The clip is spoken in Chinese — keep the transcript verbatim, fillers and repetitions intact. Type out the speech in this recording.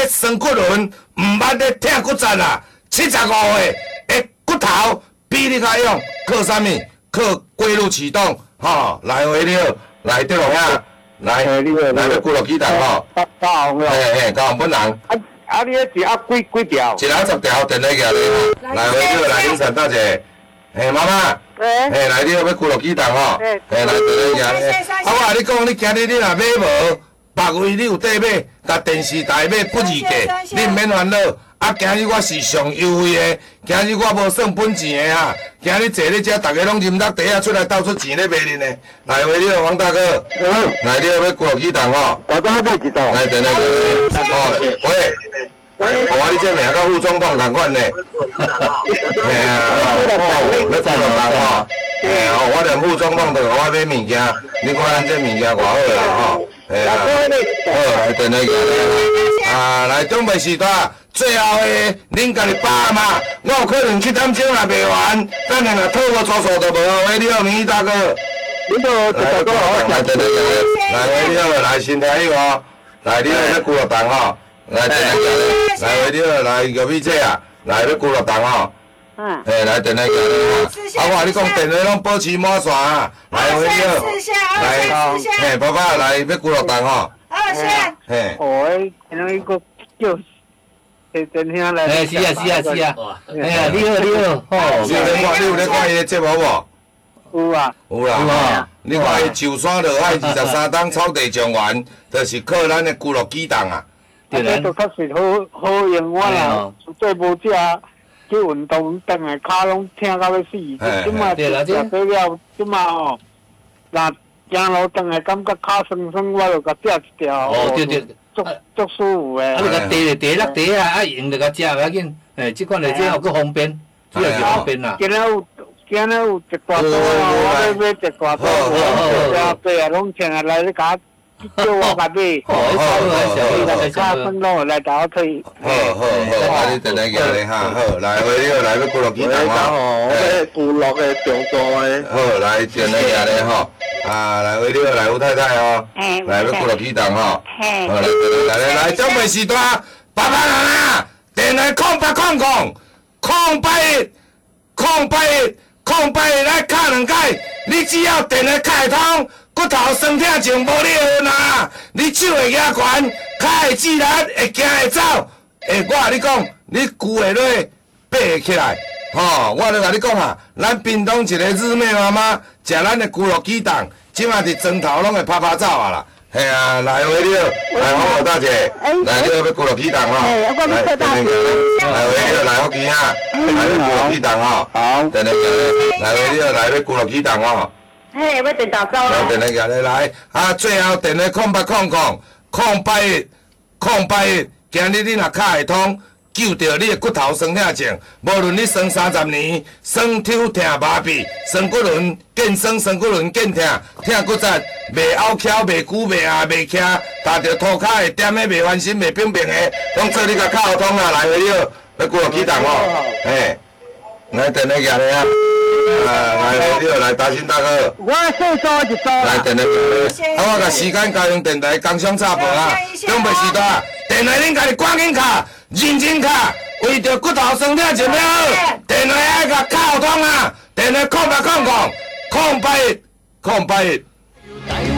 酸骨轮，唔捌咧疼骨折啊。七十五岁的骨头比你较勇，靠啥物？靠规律启动，吼，来回了，来对龙呀，来，来要几落几档吼？ 八八红了。 嘿嘿，高本人。 啊啊！你一盒几几条？ 一人十条，电来个咧。来回了，来凌晨大姐。嘿，妈妈。 喂。 嘿，来你要几落几档吼？嘿，来电来个咧。啊，我甲你讲，你今日你若买无，别位你有得买，甲电视台买不二价，你毋免烦恼。啊，今日我是上优惠的，今日我无算本钱的啊！今日坐咧遮，大家拢啉落茶啊，出来斗出钱咧卖恁的。来，喂，你好，王大哥。嗯。来，你要要几落几档吼？ 我刚买一档。 来，电来个。哦，喂。我你这名甲副总统同款呢。嘿啊，哦，要再两档吼。嘿啊，我连副总统都甲我买物件，你看咱这物件偌好个吼。嘿啊。好，来，电来个。啊，来，准备时段。最后诶，恁家己把嘛，我有可能七点钟也卖完，等下若套我住宿就无好。喂，你好，明义大哥。 你好，大哥好。 来，来，来，来，喂，你好，来，新台语哦。来，你好，要几落档吼？来，电来来，来，喂，你好，来，玉米姐啊，来，要几落档吼？嗯。嘿，来，电来来来。啊，我你讲电话拢保持满线啊。来，喂，你好。来，嘿，爸爸，来，要几落档吼？ 二线。 嘿。 哦，今日一个叫。诶，真兄来。 诶，是啊，是啊，是啊。哎呀，你好，你好， 吼。你有咧看，你有咧看伊个节目无？ 有啊。 有啦。有啊。你看伊上山落海二十三档草地状元，就是靠咱的骨肉机动啊。 对啦。都确实好好用我啦，做无食去运动，等下骹拢疼到要死。即马食过了，即马哦，若行路等下感觉骹酸酸，我就甲食一条。 哦，对对。 足足舒服诶！ 啊，你甲地地落地啊，啊用着甲食袂要紧，诶，即款诶即个佫方便，主要是方便啦。 今仔有今仔有一大刀啊，我要买一大刀，我家爸啊拢请来咧甲叫我甲买。 好好好， 来加分咯，来打退。 好好好，啊你等下叫你哈，好来，喂，你好，来要几落几档啊？ 我这古落诶上座诶。 好来，等下叫你吼。啊，来，喂，你好，来，吴太太哦，来，要几落几档吼？好，来，来来来，准备时段，爸爸人啊，电来空八空空，空八一，空八一，空八一来敲两摆，你只要电来开通，骨头酸痛就无你烦啦，你手会举悬，脚会自然会行会走，诶，我甲你讲，你骨会落，爬会起来。吼，我咧甲你讲啊，咱屏东一个日妹妈妈食咱的咕噜鸡蛋，即马伫庄头拢会拍拍走啊啦。嘿啊，来喂你好，来黄老大姐，来你好要咕噜鸡蛋吼，来等下来喂你好来福建啊，来要咕噜鸡蛋吼，好，等下来喂你好来要咕噜鸡蛋吼， 嘿，要电豆糕来等下来来，啊最後電話空八空空空八一空八一，今日你若卡會通。救着你的骨頭酸痛症，無論你酸三十年，酸抽痛麻痹，酸骨輪見酸，酸骨輪見痛，痛骨折，袂拗翹，袂久，袂硬，袂徛，踏着塗骹會點的，袂翻身，袂冰冰的，攏做你甲卡好通啊！來回你，要幾落起檔哦？嘿，來電話入嚟啊！啊，來回你，來大新大哥。 我說說一說。 來電話入嚟，啊，我甲時間交用電台工商插播啊，準備時段，電話恁家己趕緊卡。認真卡，為着骨頭酸痛就了好，電話愛甲卡好通啊，電話空八空空，空八一，空八一。